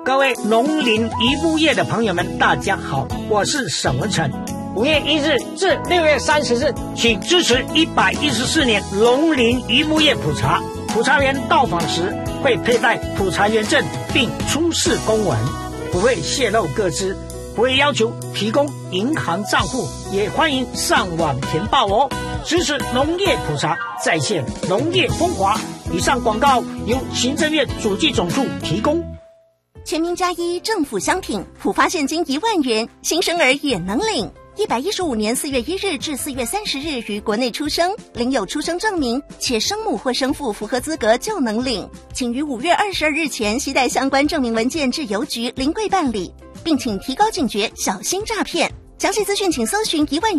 各位农林渔牧业的朋友们，大家好，我是沈文成。5月1日至6月30日，请支持114年农林渔牧业普查。普查员到访时会佩戴普查员证，并出示公文，不会泄露个资，不会要求提供银行账户，也欢迎上网填报哦。支持农业普查，再现农业风华。以上广告由行政院主计总处提供。 全民加一，政府相挺，普发现金1万元，新生儿也能领。115年4月1日至4月30日于国内出生，领有出生证明，且生母或生父符合资格就能领。请于5月22日前携带相关证明文件至邮局临柜办理，并请提高警觉，小心诈骗。详细资讯请搜寻1万元